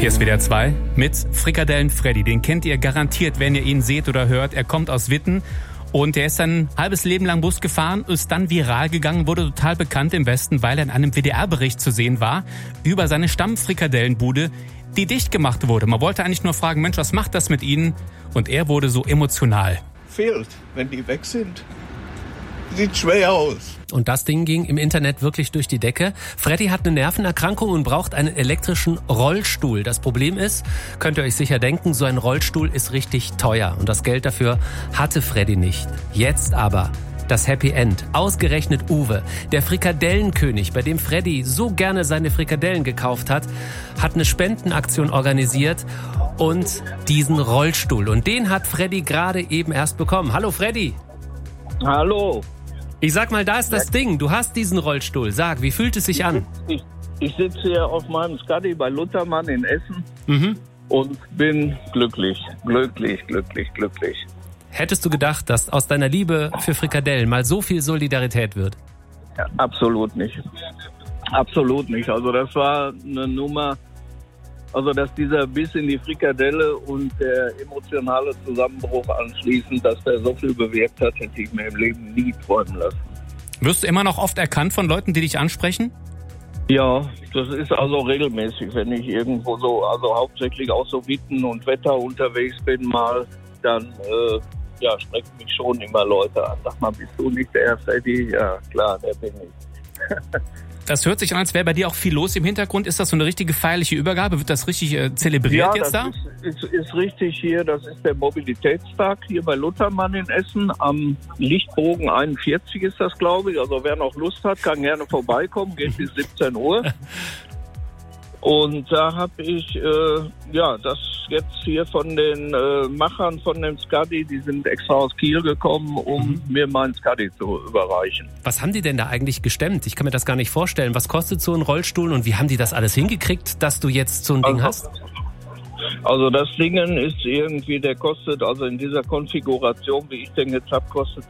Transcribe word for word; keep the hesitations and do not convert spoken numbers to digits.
Hier ist W D R zwei mit Frikadellen Freddy. Den kennt ihr garantiert, wenn ihr ihn seht oder hört. Er kommt aus Witten und er ist ein halbes Leben lang Bus gefahren, ist dann viral gegangen, wurde total bekannt im Westen, weil er in einem W D R-Bericht zu sehen war über seine Stammfrikadellenbude, die dicht gemacht wurde. Man wollte eigentlich nur fragen, Mensch, was macht das mit Ihnen? Und er wurde so emotional. Fehlt, wenn die weg sind. Sieht schwer aus. Und das Ding ging im Internet wirklich durch die Decke. Freddy hat eine Nervenerkrankung und braucht einen elektrischen Rollstuhl. Das Problem ist, könnt ihr euch sicher denken, so ein Rollstuhl ist richtig teuer. Und das Geld dafür hatte Freddy nicht. Jetzt aber das Happy End. Ausgerechnet Uwe, der Frikadellenkönig, bei dem Freddy so gerne seine Frikadellen gekauft hat, hat eine Spendenaktion organisiert und diesen Rollstuhl. Und den hat Freddy gerade eben erst bekommen. Hallo Freddy. Hallo. Ich sag mal, da ist das Ding. Du hast diesen Rollstuhl. Sag, wie fühlt es sich an? Ich, ich sitze hier auf meinem Scuddy bei Luthermann in Essen Mhm. und bin glücklich, glücklich, glücklich, glücklich. Hättest du gedacht, dass aus deiner Liebe für Frikadellen mal so viel Solidarität wird? Ja, absolut nicht. Absolut nicht. Also das war eine Nummer, also dass dieser Biss in die Frikadelle und der emotionale Zusammenbruch anschließend, dass der so viel bewirkt hat, hätte ich mir im Leben nie träumen lassen. Wirst du immer noch oft erkannt von Leuten, die dich ansprechen? Ja, das ist also regelmäßig, wenn ich irgendwo so, also hauptsächlich auch so Witten und Wetter unterwegs bin mal, dann äh, ja, sprechen mich schon immer Leute an. Sag mal, bist du nicht der Herr Freddy? Ja, klar, der bin ich. Das hört sich an, als wäre bei dir auch viel los im Hintergrund. Ist das so eine richtige feierliche Übergabe? Wird das richtig äh, zelebriert ja, jetzt da? Ja, das ist, ist, ist richtig hier. Das ist der Mobilitätstag hier bei Luthermann in Essen. Am Lichtbogen einundvierzig ist das, glaube ich. Also wer noch Lust hat, kann gerne vorbeikommen. Geht bis siebzehn Uhr. Und da habe ich äh, ja das jetzt hier von den äh, Machern von dem Scuddy, die sind extra aus Kiel gekommen, um mhm. mir meinen Scuddy zu überreichen. Was haben die denn da eigentlich gestemmt? Ich kann mir das gar nicht vorstellen. Was kostet so ein Rollstuhl und wie haben die das alles hingekriegt, dass du jetzt so ein Ding also, hast? Also das Ding ist irgendwie, der kostet, also in dieser Konfiguration, wie ich den jetzt habe, kostet